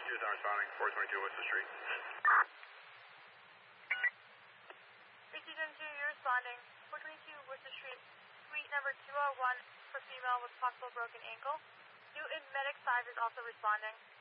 is not responding. 422 Worcester Street. Precision 2, you're responding. 422 Worcester Street, suite number 201 for female with possible broken ankle. Newton Medic 5 is also responding.